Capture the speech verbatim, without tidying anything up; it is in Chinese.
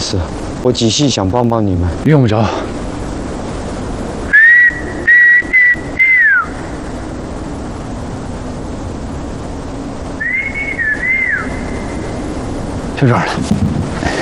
思，我只是想帮帮你们。 用不着。就这儿了。